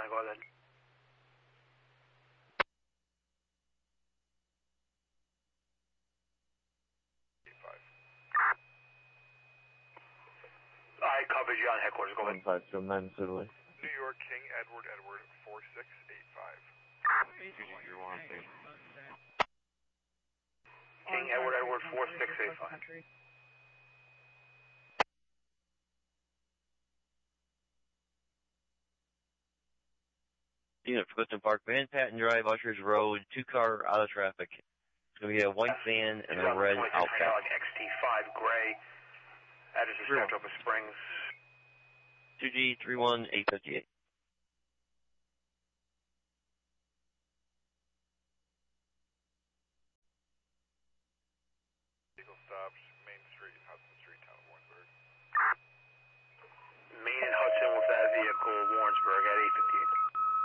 9, go ahead. I covered you on headquarters, go ahead. 1509 Sidley. New York, King Edward, 4685. King Edward, 4685. Unit for Clifton Park, Van Patten Drive, Ushers Road, 2-car out of traffic. It's going to be a white van and a red Outback. XT5 gray. Address is Saratoga Springs. 2G31858. Vehicle stops Main Street, Hudson Street, town of Warrensburg. Main and Hudson with that vehicle, Warrensburg at 8:58.